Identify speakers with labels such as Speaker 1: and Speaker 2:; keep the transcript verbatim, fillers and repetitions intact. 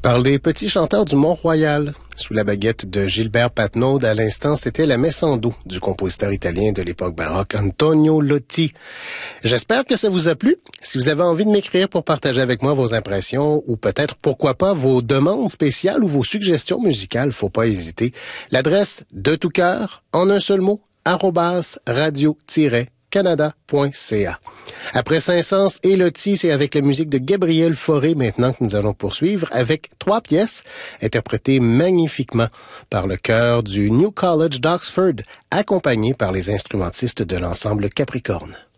Speaker 1: Par les petits chanteurs du Mont-Royal. Sous la baguette de Gilbert Patnaud, à l'instant, c'était la Messe en Do du compositeur italien de l'époque baroque Antonio Lotti. J'espère que ça vous a plu. Si vous avez envie de m'écrire pour partager avec moi vos impressions ou peut-être, pourquoi pas, vos demandes spéciales ou vos suggestions musicales, faut pas hésiter. L'adresse de tout cœur, en un seul mot, arobase radio-canada point c a. Après Saint-Saëns et Lotti, c'est avec la musique de Gabriel Fauré maintenant que nous allons poursuivre avec trois pièces interprétées magnifiquement par le chœur du New College d'Oxford, accompagné par les instrumentistes de l'ensemble Capricorne.